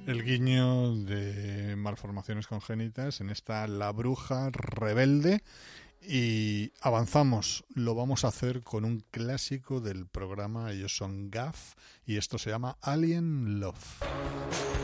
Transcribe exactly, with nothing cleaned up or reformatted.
el guiño de Malformaciones Congénitas en esta La Bruja Rebelde. Y avanzamos, lo vamos a hacer con un clásico del programa. Ellos son Gaff y esto se llama Alien Love.